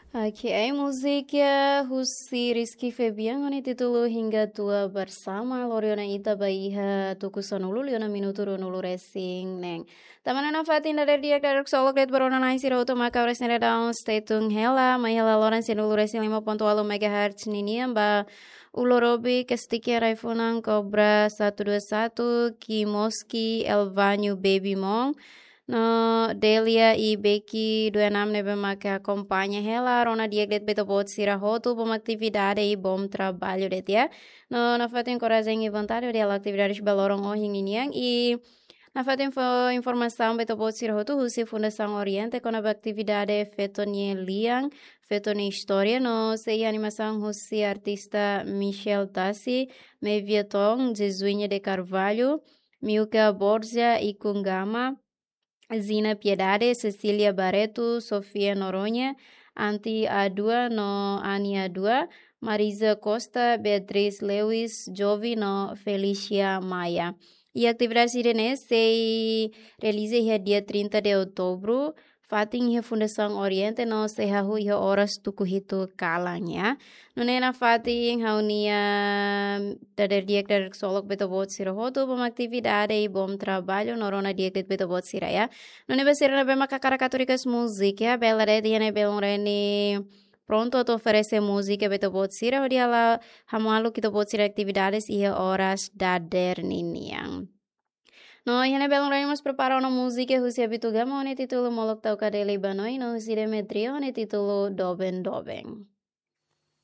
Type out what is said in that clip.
Aqui é música Husi Rizky Febian ini titulu hingga tua bersama Loriona Ita Baiha Tuku Sonulu Liona Minuto Nulu Racing Neng Tamanana Fatin dari dia dari Solo Great Barona Nai Siro Auto Maka Resnera Down Stay Tung Hela Mahela Loran Sinulu Racing 5.8 MHz Nini Amba Ulorobi Kestiki Raifunang Cobra 121 Kimoski Elvanyu Baby Mong No, Delia e Becky do Enam nebe que acompanha ela, Rona Dieglet Beto Bot Sira Roto, uma atividade e bom trabalho de tia. No, na fata encoragem e vontade dela atividades beloram o rininiang e na fata informação Beto Bot Sira Roto, Husi Fundação Oriente com a atividade Fetonie Liang, Fetonie História, no sei animação Husi artista Michel Tassi, Mevietong, Jesuína de Carvalho, Milka Borgia e Kungama, Zina Piedade, Cecília Barreto, Sofia Noronha, Anti A2 no Ani A2, Marisa Costa, Beatriz Lewis, Jovi no Felicia Maia. E a atividade sirene se realiza dia 30 de outubro, fating a Fundação Oriente no se hahu iha horas tukuhito kalanya. Nunena fating haunia dari dia dari solok beto bot sirahoto bom atividade e bom trabalho norona dia que beto bot siraya. Nune besira na bema kakaracaturicas música, bela rede ne belon reni pronto a oferecer música beto bot sira dia lá hamalu que to bot sira atividades e horas da derniniang. No, ihane belong rani mas prepara una música husi habituga mo ne titulo molok tau kadele banoi no husi demetrio ne titulo doben doben.